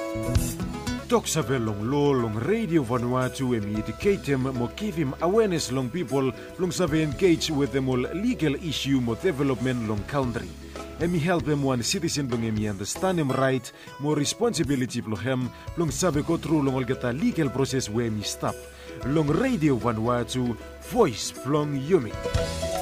Tok sabe long lo long radio Vanuatu emi educate him mo give him awareness long people long sabe engage with them all legal issue mo development long country. Emi help him one citizen long emi understand him right mo responsibility long him long sabe go through long olgeta legal process where emi stop. Long radio Vanuatu voice long yumi.